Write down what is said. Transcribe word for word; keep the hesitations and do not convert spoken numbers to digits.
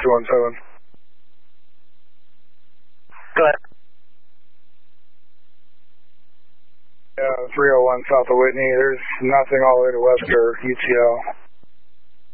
two one seven. Go ahead. Yeah, three oh one south of Whitney. There's nothing all the way to Webster, U T L.